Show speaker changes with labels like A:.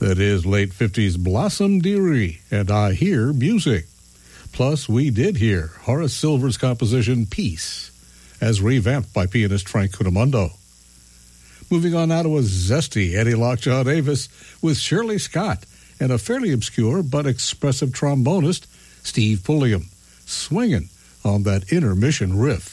A: That is late 50s Blossom Dearie and I Hear Music. Plus, we did hear Horace Silver's composition Peace, as revamped by pianist Frank Cunimando. Moving on now to a zesty Eddie Lockjaw Davis with Shirley Scott and a fairly obscure but expressive trombonist, Steve Pulliam, swinging on that intermission riff.